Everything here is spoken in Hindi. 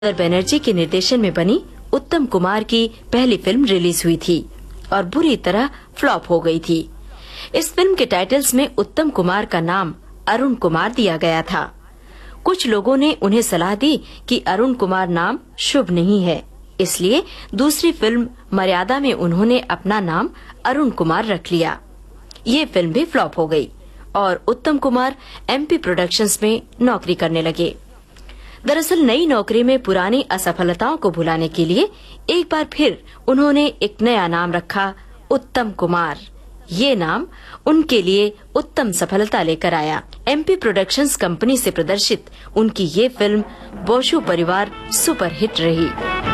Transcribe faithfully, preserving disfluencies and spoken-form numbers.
बनर्जी के निर्देशन में बनी उत्तम कुमार की पहली फिल्म रिलीज हुई थी और बुरी तरह फ्लॉप हो गई थी। इस फिल्म के टाइटल्स में उत्तम कुमार का नाम अरुण कुमार दिया गया था। कुछ लोगों ने उन्हें सलाह दी कि अरुण कुमार नाम शुभ नहीं है, इसलिए दूसरी फिल्म मर्यादा में उन्होंने अपना नाम अरुण कुमार रख लिया। ये फिल्म भी फ्लॉप हो गई और उत्तम कुमार एमपी प्रोडक्शंस में नौकरी करने लगे। दरअसल नई नौकरी में पुरानी असफलताओं को भुलाने के लिए एक बार फिर उन्होंने एक नया नाम रखा, उत्तम कुमार। ये नाम उनके लिए उत्तम सफलता लेकर आया। एमपी प्रोडक्शंस कंपनी से प्रदर्शित उनकी ये फिल्म बोशू परिवार सुपरहिट रही।